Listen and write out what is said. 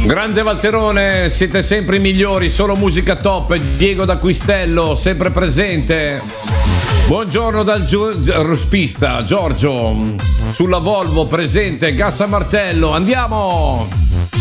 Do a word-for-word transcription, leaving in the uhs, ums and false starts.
Grande Valterone, siete sempre i migliori, solo musica top. Diego da Quistello, sempre presente. Buongiorno dal giu- ruspista Giorgio, sulla Volvo presente. Gas a martello, andiamo.